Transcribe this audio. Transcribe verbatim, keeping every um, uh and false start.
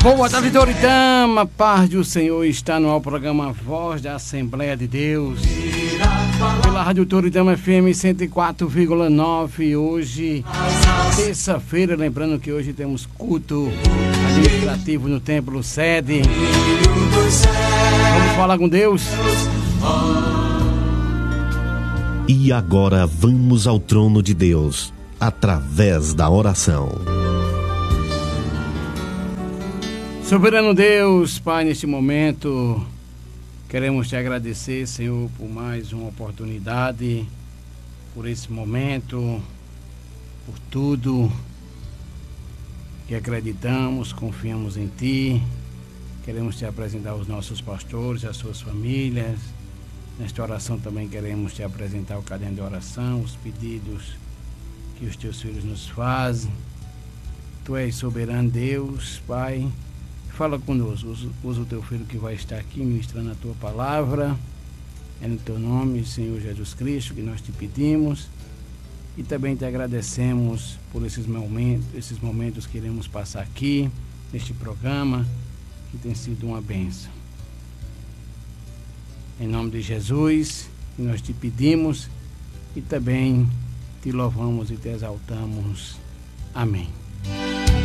Boa tarde, Toritama, paz do Senhor, está no ar o programa Voz da Assembleia de Deus, pela Rádio Toritama F M cento e quatro vírgula nove, hoje, terça-feira, lembrando que hoje temos culto administrativo no Templo Sede. Vamos falar com Deus? E agora vamos ao trono de Deus, através da oração. Soberano Deus, Pai, neste momento, queremos te agradecer, Senhor, por mais uma oportunidade, por esse momento, por tudo que acreditamos, confiamos em Ti. Queremos te apresentar os nossos pastores, as suas famílias. Nesta oração também queremos te apresentar o caderno de oração, os pedidos que os teus filhos nos fazem. Tu és soberano Deus, Pai. Fala conosco, usa, usa o teu filho que vai estar aqui ministrando a tua palavra. É no teu nome, Senhor Jesus Cristo, que nós te pedimos. E também te agradecemos por esses momentos, esses momentos que iremos passar aqui, neste programa, que tem sido uma bênção. Em nome de Jesus, que nós te pedimos e também te louvamos e te exaltamos. Amém.